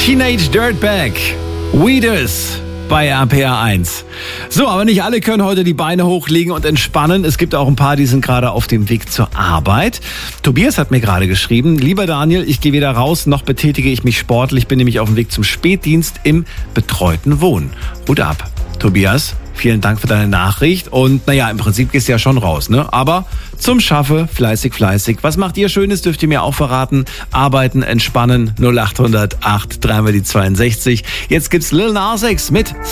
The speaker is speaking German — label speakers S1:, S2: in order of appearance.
S1: Teenage Dirtbag, Weeders bei RPR 1. So, aber nicht alle können heute die Beine hochlegen und entspannen. Es gibt auch ein paar, die sind gerade auf dem Weg zur Arbeit. Tobias hat mir gerade geschrieben: Lieber Daniel, ich gehe weder raus, noch betätige ich mich sportlich, bin nämlich auf dem Weg zum Spätdienst im betreuten Wohnen. Hut ab, Tobias. Vielen Dank für deine Nachricht. Und naja, im Prinzip gehst du ja schon raus, ne? Aber zum Schaffe, fleißig, fleißig. Was macht ihr Schönes, dürft ihr mir auch verraten. Arbeiten, entspannen, 0800 8 3 die 62. Jetzt gibt's Lil Nas X mit